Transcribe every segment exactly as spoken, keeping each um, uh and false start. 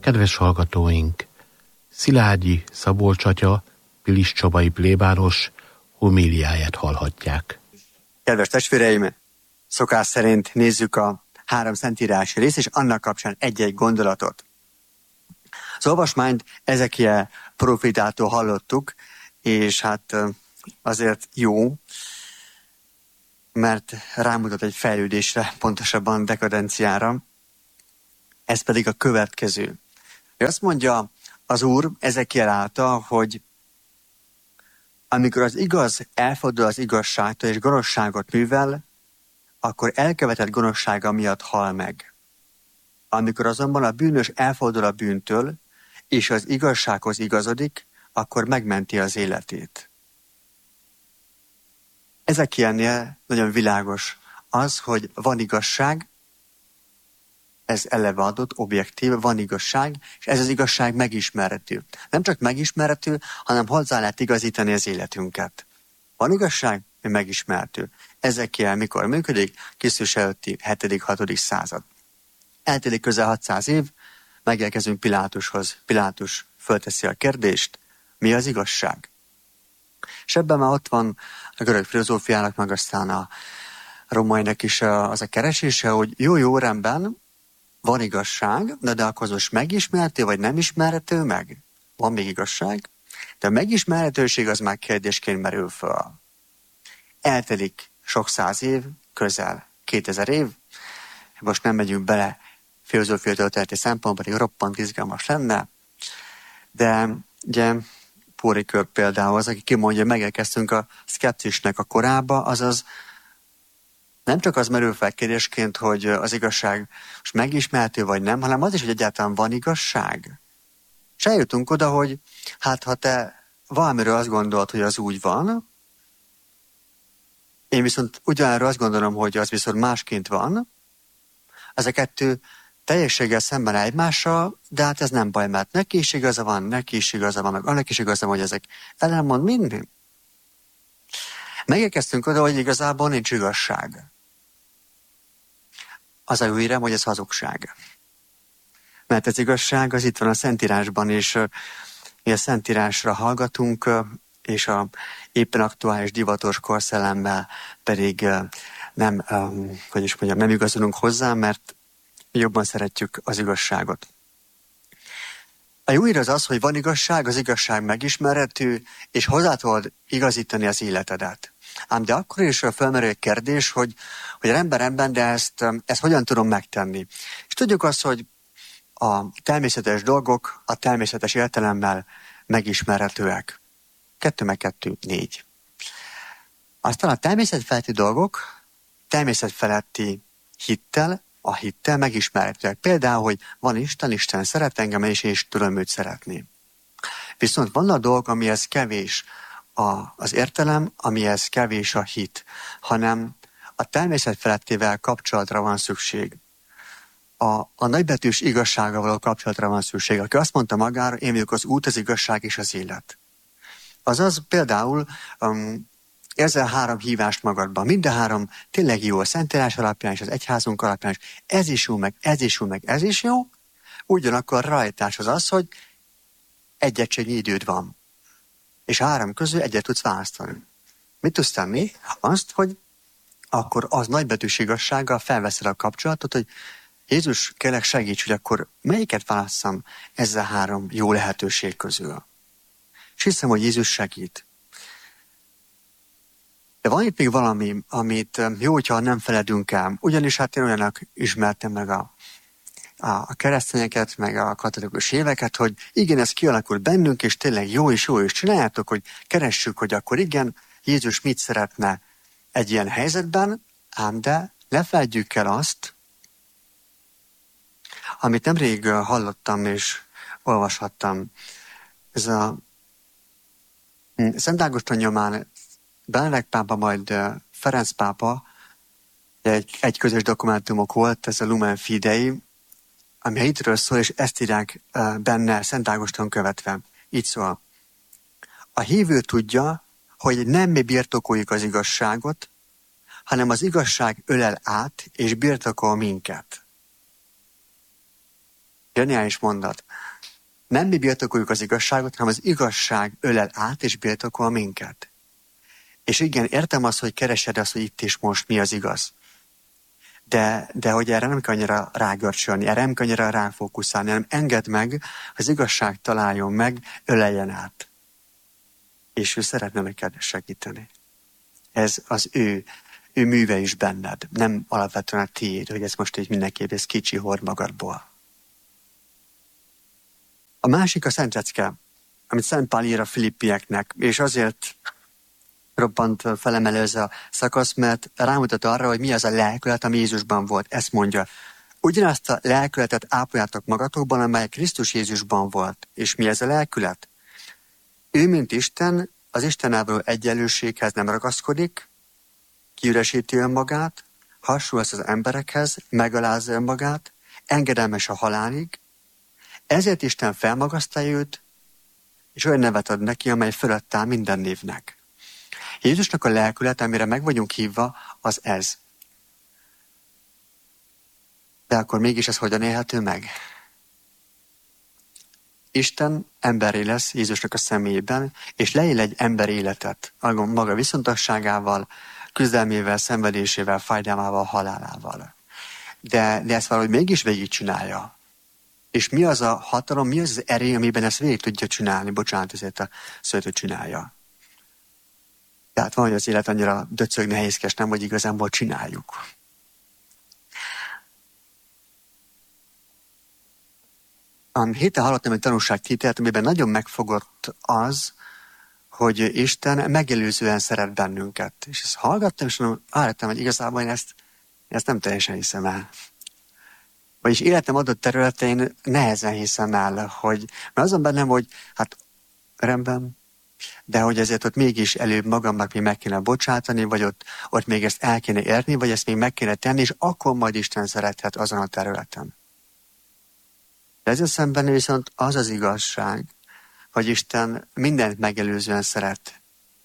Kedves hallgatóink, Szilágyi Szabolcs atya, Pilis Csabai plébános homíliáját hallhatják. Kedves testvéreim, szokás szerint nézzük a három szentírási részt, és annak kapcsán egy-egy gondolatot. Az olvasmányt Ezekiel profétától hallottuk, és hát azért jó, mert rámutat egy fejlődésre, pontosabban dekadenciára. Ez pedig a következő. Azt mondja az Úr Ezekiel által, hogy amikor az igaz elfordul az igazságtól és gonoszságot művel, akkor elkövetett gonoszsága miatt hal meg. Amikor azonban a bűnös elfordul a bűntől, és az igazsághoz igazodik, akkor megmenti az életét. Ezekielnél nagyon világos az, hogy van igazság, ez eleve adott, objektív, van igazság, és ez az igazság megismerhető. Nem csak megismerhető, hanem hozzá lehet igazítani az életünket. Van igazság, megismerhető. Ezekiel mikor működik? Krisztus előtti hetedik-hatodik század. Eltelik közel hatszáz év, megérkezünk Pilátushoz. Pilátus fölteszi a kérdést, mi az igazság? És ebben már ott van a görög filozófiának, meg aztán a romainak is az a keresése, hogy jó-jó rendben, van igazság, de, de akkor most megismerhető, vagy nem ismerhető meg? Van még igazság, de a megismerhetőség az már kérdésként merül föl. Eltelik sok száz év, közel kétezer év, most nem megyünk bele filozófiai történeti szempontból, pedig roppant izgalmas lenne, de ugye Pórikör például az, aki kimondja, hogy megérkeztünk a szkepszisnek a korába, azaz nem csak az merül fel kérdésként, hogy az igazság most megismerhető vagy nem, hanem az is, hogy egyáltalán van igazság. És eljutunk oda, hogy hát ha te valamiről azt gondolod, hogy az úgy van, én viszont ugyanarról azt gondolom, hogy az viszont másként van, ez a kettő teljességgel szemben egymással, de hát ez nem baj, mert neki is igaza van, neki is igaza van, meg annak is igaza van, hogy ezek ellenmond minden. Megérkeztünk oda, hogy igazából nincs igazság. Az a jó hírem, hogy ez hazugság. Mert az igazság az itt van a Szentírásban, és mi a Szentírásra hallgatunk, és a éppen aktuális divatos korszellemmel pedig nem, hogy is mondjam, nem igazolunk hozzá, mert jobban szeretjük az igazságot. A jó hír az az, hogy van igazság, az igazság megismerhető, és hozzá tudod igazítani az életedet. Ám de akkor is felmerül egy kérdés, hogy, hogy rendben, rendben, de ezt, ezt hogyan tudom megtenni. És tudjuk azt, hogy a természetes dolgok a természetes értelemmel megismerhetőek. Kettő meg kettő, négy. Aztán a természetfeletti dolgok természetfeletti hittel, a hittel megismerhetőek. Például, hogy van Isten, Isten szeret engem, és én is tudom őt szeretni. Viszont van a dolg, amihez kevés a, az értelem, amihez kevés a hit, hanem a természet felettével kapcsolatra van szükség. A, a nagybetűs igazsággal való kapcsolatra van szükség. Aki azt mondta magára, én vagyok az út, az igazság és az élet. Azaz például um, érzel három hívást magadban. Minden három tényleg jó a Szentírás alapján és az egyházunk alapján is. Ez is jó, meg ez is jó, meg ez is jó. Ugyanakkor rajtás az az, hogy egy egységnyi időd van. És három közül egyet tudsz választani. Mit tudsz tenni? Azt, hogy akkor az nagybetűs igazsággal felveszed a kapcsolatot, hogy Jézus, kérlek segíts, hogy akkor melyiket válasszam ezzel három jó lehetőség közül. És hiszem, hogy Jézus segít. De van itt még valami, amit jó, hogyha nem feledünk el. Ugyanis hát én olyanak ismertem meg a, a, a keresztényeket, meg a katolikus éveket, hogy igen, ez kialakult bennünk, és tényleg jó és jó, és csináljátok, hogy keressük, hogy akkor igen, Jézus mit szeretne egy ilyen helyzetben, ám de ne feledjük el azt, amit nemrég hallottam és olvashattam. Ez a Szent Ágoston nyomán Benedek pápa, majd Ferenc pápa, egy, egy közös dokumentumok volt, ez a Lumen Fidei, ami hitről szól, és ezt írják benne Szent Ágoston követve. Így szól. A hívő tudja, hogy nem mi birtokoljuk az igazságot, hanem az igazság ölel át, és birtokol minket. Zseniális mondat. Nem mi birtokoljuk az igazságot, hanem az igazság ölel át és birtokol minket. És igen, értem azt, hogy keresed azt, hogy itt és most mi az igaz. De, de hogy erre nem kell annyira rágörcsölni, erre nem kell annyira ráfókuszálni, hanem engedd meg, hogy az igazság találjon meg, öleljen át. És ő szeretne neked segíteni. Ez az ő, ő műve is benned, nem alapvetően a tiéd, hogy ez most így mindenképp ez kicsi hord magadból. A másik a Szent Lecke, amit Szent Pál ír a filippieknek, és azért robbant felemelő ez a szakasz, mert rámutat arra, hogy mi az a lelkület, ami Jézusban volt. Ezt mondja. Ugyanazt a lelkületet ápoljátok magatokban, amely Krisztus Jézusban volt. És mi ez a lelkület? Ő, mint Isten, az Istennel való egyenlőséghez nem ragaszkodik, kiüresíti önmagát, hasonló az emberekhez, megalázza önmagát, engedelmes a halálig, ezért Isten felmagasztalja őt, és olyan nevet ad neki, amely fölött áll minden névnek. Jézusnak a lelkület, amire meg vagyunk hívva, az ez. De akkor mégis ez hogyan élhető meg? Isten emberré lesz Jézusnak a személyében, és leél egy ember életet, maga viszontagságával, küzdelmével, szenvedésével, fájdalmával, halálával. De, de ezt valahogy mégis végigcsinálja. És mi az a hatalom, mi az az erély, amiben ezt végig tudja csinálni? Bocsánat, ezért a szőtőt csinálja. Tehát van, hogy az élet annyira döcög nehézkes, nem, hogy igazából csináljuk. A héten hallottam egy tanúságtételt, amiben nagyon megfogott az, hogy Isten megelőzően szeret bennünket. És ezt hallgattam, és állítottam, hogy igazából én ezt, ezt nem teljesen hiszem el. Vagyis életem adott területein nehezen hiszem el, hogy, mert azon bennem, hogy hát rendben, de hogy ezért ott mégis előbb magamnak még meg kéne bocsátani, vagy ott, ott még ezt el kéne érni, vagy ezt még meg kéne tenni, és akkor majd Isten szerethet azon a területen. De ezzel szemben viszont az az igazság, hogy Isten mindent megelőzően szeret.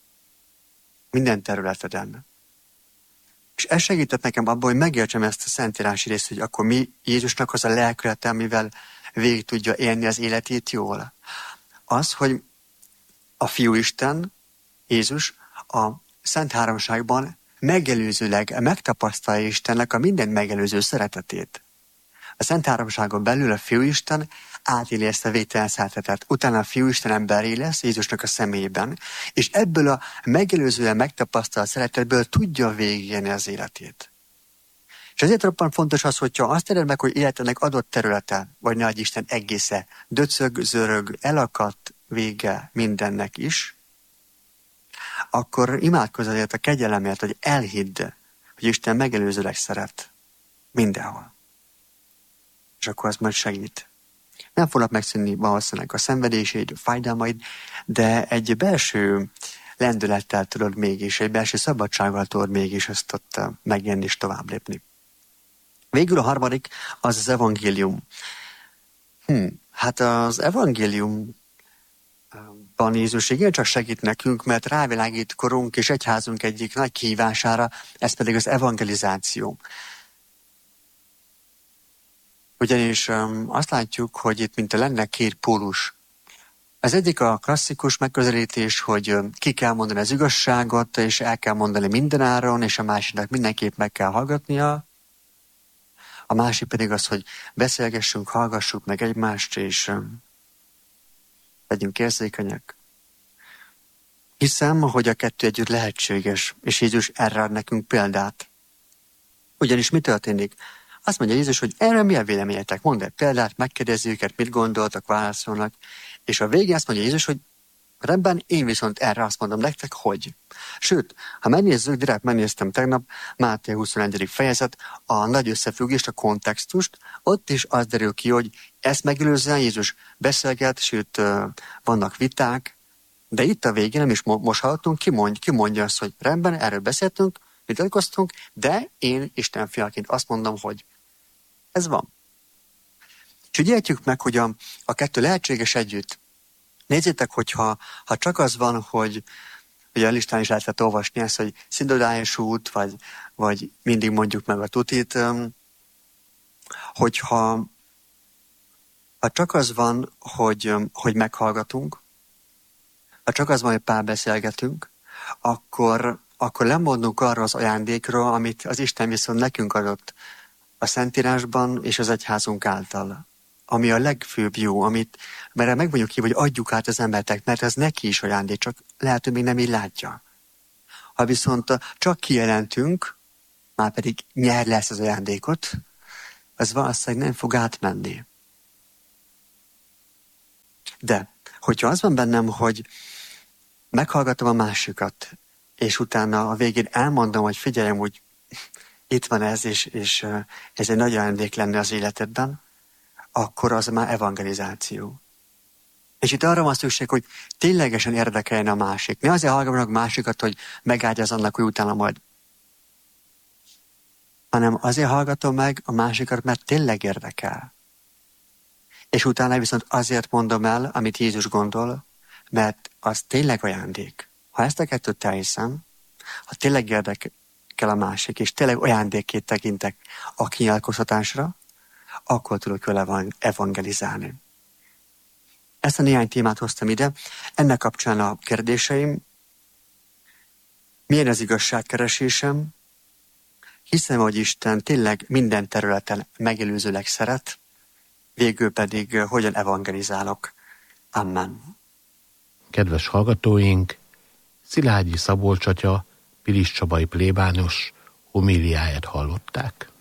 Minden területeden. És ez segített nekem abban, hogy megértsem ezt a szentírási részt, hogy akkor mi Jézusnak az a lelkülete, amivel végig tudja élni az életét jól. Az, hogy a Fiúisten, Jézus, a Szent Háromságban megelőzőleg megtapasztalja Istennek a minden megelőző szeretetét. A Szent Háromságon belül a Fiúisten átéli ezt a végtelen szeretetet. Utána a Fiúisten emberré lesz Jézusnak a személyében, és ebből a megelőzően megtapasztalt szeretetből tudja végigélni az életét. És ezért roppant fontos az, hogyha azt éred meg, hogy életednek adott területe, vagy ne adj Isten egésze, döcög, zörög, elakadt vége mindennek is, akkor imádkozz azért a kegyelemért, hogy elhidd, hogy Isten megelőzőleg szeret mindenhol. És akkor az majd segít. Nem fognak megszűnni valószínűleg a szenvedéseid, a fájdalmaid, de egy belső lendülettel tudod mégis, egy belső szabadsággal tudod mégis ezt ott megjelenni és tovább lépni. Végül a harmadik az az evangélium. Hm, hát az evangéliumban Jézus igencsak segít nekünk, mert rávilágít korunk és egyházunk egyik nagy kihívására, ez pedig az evangelizáció. Ugyanis um, azt látjuk, hogy itt mint lenne két pólus. Az egyik a klasszikus megközelítés, hogy um, ki kell mondani az igazságot, és el kell mondani mindenáron, és a másiknak mindenképp meg kell hallgatnia. A másik pedig az, hogy beszélgessünk, hallgassuk meg egymást, és um, legyünk érzékenyek. Hiszem, hogy a kettő együtt lehetséges, és Jézus erre ad nekünk példát. Ugyanis mi történik? Azt mondja Jézus, hogy erre mi a véleményetek? Mondd egy példát, megkérdezi őket, mit gondoltak, válaszolnak. És a végén azt mondja Jézus, hogy rendben, én viszont erre azt mondom nektek, hogy. Sőt, ha megnézzük, direkt megnéztem tegnap, Máté huszonegyedik fejezet, a nagy összefüggést, a kontextust, ott is az derül ki, hogy ezt megelőzően Jézus beszélget, sőt, vannak viták, de itt a végén, nem is most hallottunk, ki mondja, ki mondja azt, hogy rendben, erről beszéltünk, vitatkoztunk, de én Isten fiaként azt mondom, hogy ez van. És úgy értjük meg, hogy a, a kettő lehetséges együtt. Nézzétek, hogyha ha csak az van, hogy ugye a listán is lehetett olvasni ezt, hogy szindodályos út, vagy, vagy mindig mondjuk meg a tutit, hogyha Ha csak az van, hogy, hogy meghallgatunk, ha csak az van, hogy párbeszélgetünk, akkor, akkor lemondunk arra az ajándékról, amit az Isten viszont nekünk adott a Szentírásban és az egyházunk által. Ami a legfőbb jó, amit, mert meg vagyunk hívva, hogy adjuk át az embertek, mert ez neki is ajándék, csak lehet, hogy még nem így látja. Ha viszont csak kijelentünk, már pedig nyer lesz az ajándékot, az valószínűleg nem fog átmenni. De, hogyha az van bennem, hogy meghallgatom a másikat, és utána a végén elmondom, hogy figyeljem, úgy itt van ez, és, és ez egy nagy ajándék lenne az életedben, akkor az már evangelizáció. És itt arra van szükség, hogy ténylegesen érdekeljen a másik. Ne azért hallgatom a másikat, hogy megágyaz annak, hogy utána majd. Hanem azért hallgatom meg a másikat, mert tényleg érdekel. És utána viszont azért mondom el, amit Jézus gondol, mert az tényleg ajándék. Ha ezt a kettőt elhiszem, ha tényleg érdekel a másik, és tényleg ajándékként tekintek a kinyilatkoztatásra, akkor tudok vele evangelizálni. Ezt a néhány témát hoztam ide. Ennek kapcsán a kérdéseim. Milyen az igazságkeresésem? Hiszem, hogy Isten tényleg minden területen megelőzőleg szeret, végül pedig hogyan evangelizálok. Amen. Kedves hallgatóink, Szilágyi Szabolcs atya Pilis Csabai plébános homíliáját hallották.